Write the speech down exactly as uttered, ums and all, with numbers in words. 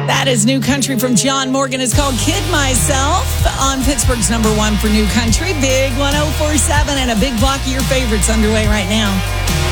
That is New Country from John Morgan. It's called Kid Myself on Pittsburgh's number one for New Country. Big one oh four seven and a big block of your favorites underway right now.